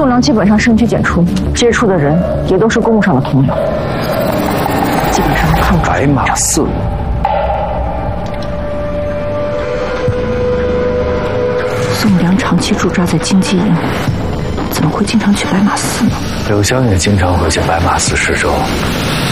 宋良基本上深居简出，接触的人也都是公务上的同僚，基本上看不出。 白马寺。 宋良长期驻扎在京畿营，怎么会经常去白马寺呢？ 柳湘也经常会去白马寺施粥。